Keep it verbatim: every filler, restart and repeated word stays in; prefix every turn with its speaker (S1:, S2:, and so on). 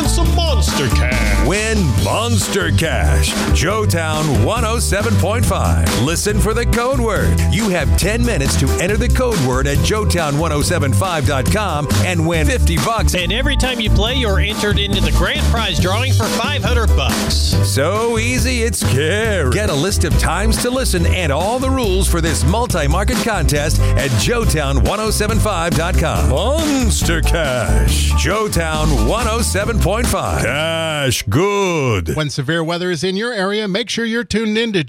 S1: won some Monster Cash.
S2: Win Monster Cash. Joetown one oh seven point five. Listen for the code word. You have ten minutes to enter the code word at joetown ten seventy-five dot com and win fifty bucks.
S1: And every time you play, you're entered into the grand prize drawing for five hundred bucks.
S2: So easy, it's scary. Get a list of times to listen and all the rules for this multi-market contest at joetown ten seventy-five dot com. Monster Cash. Joetown one oh seven point five. Cash good.
S3: When severe weather is in your area, make sure you're tuned in to